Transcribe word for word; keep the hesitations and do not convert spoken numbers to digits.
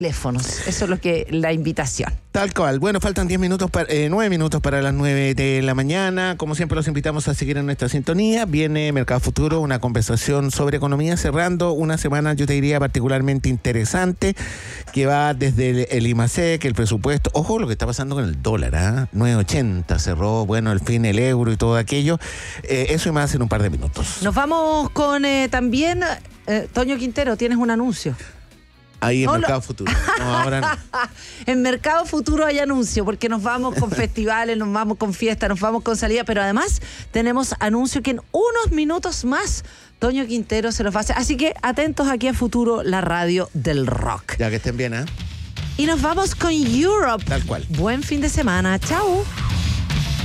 teléfonos. Eso es lo que la invitación. Tal cual. Bueno, faltan diez minutos, para, eh, nueve minutos para las nueve de la mañana. Como siempre, los invitamos a seguir en nuestra sintonía. Viene Mercado Futuro, una conversación sobre economía, cerrando una semana, yo te diría, particularmente interesante, que va desde el, el IMASEC, el presupuesto. Ojo lo que está pasando con el dólar, ¿ah? ¿eh? nueve ochenta cerró, bueno, al fin el euro y todo aquello. Eh, eso y más en un par de minutos. Nos vamos con eh, también, eh, Toño Quintero, tienes un anuncio. Ahí en no, Mercado lo... Futuro. No, ahora no. En Mercado Futuro hay anuncio, porque nos vamos con festivales, nos vamos con fiestas, nos vamos con salida, pero además tenemos anuncio que en unos minutos más Toño Quintero se los va a hacer. Así que atentos aquí a Futuro, la radio del rock. Ya que estén bien, ¿eh? Y nos vamos con Europe. Tal cual. Buen fin de semana. Chao.